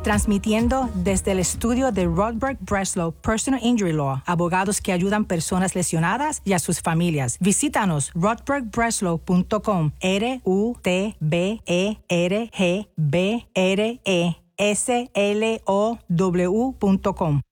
transmitiendo desde el estudio de Rodberg Breslow Personal Injury Law, abogados que ayudan personas lesionadas y a sus familias. Visítanos rodbergbreslow.com, RUTBERGBRESLOW.com.